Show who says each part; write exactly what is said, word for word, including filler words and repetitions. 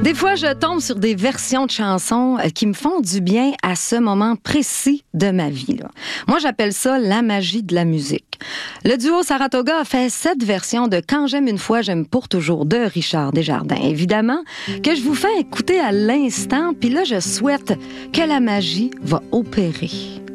Speaker 1: Des fois, je tombe sur des versions de chansons qui me font du bien à ce moment précis de ma vie, là. Moi, j'appelle ça la magie de la musique. Le duo Saratoga a fait cette version de Quand j'aime une fois, j'aime pour toujours de Richard Desjardins, évidemment, que je vous fais écouter à l'instant, puis là, je souhaite que la magie va opérer.